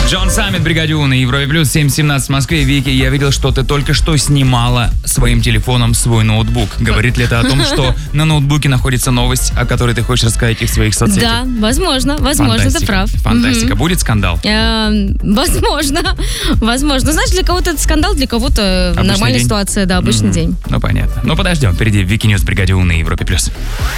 Джон Саммит, Бригаде У на Европе Плюс, 7:17 в Москве. Вики, я видел, что ты только что снимала своим телефоном свой ноутбук. Говорит ли это о том, что на ноутбуке находится новость, о которой ты хочешь рассказать в своих соцсетях? Да, возможно, ты прав. Фантастика. Будет скандал? Возможно. Ну, знаешь, для кого-то это скандал, для кого-то нормальная ситуация, да, обычный день. Ну, понятно. Ну, подождем. Впереди Вики Ньюс, Бригаде У на Европе Плюс.